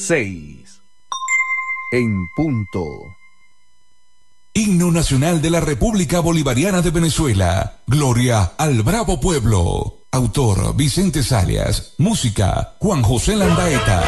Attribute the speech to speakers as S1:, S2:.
S1: 6 en punto.
S2: Himno Nacional de la República Bolivariana de Venezuela. Gloria al bravo pueblo. Autor Vicente Salias. Música Juan José Landaeta.